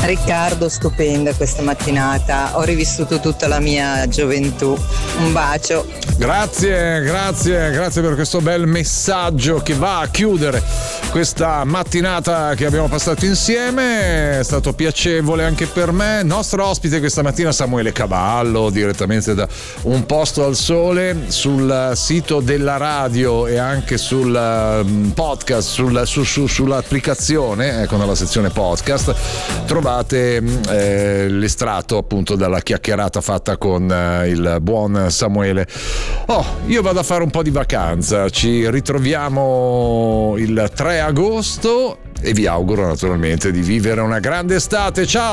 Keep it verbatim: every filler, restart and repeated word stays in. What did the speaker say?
Riccardo, stupenda questa mattinata, ho rivissuto tutta la mia gioventù. Un bacio. Grazie, grazie, grazie per questo bel messaggio che va a chiudere questa mattinata che abbiamo passato insieme. È stato piacevole anche per me. Nostro ospite questa mattina Samuele Cavallo, direttamente da Un Posto al Sole, sul sito della radio e anche sul podcast, sul, su, su, sull'applicazione, ecco, nella sezione podcast trovate eh, l'estratto appunto dalla chiacchierata fatta con eh, il buon Samuele. Oh, io vado a fare un po' di vacanza, ci ritroviamo il tre agosto e vi auguro naturalmente di vivere una grande estate. Ciao!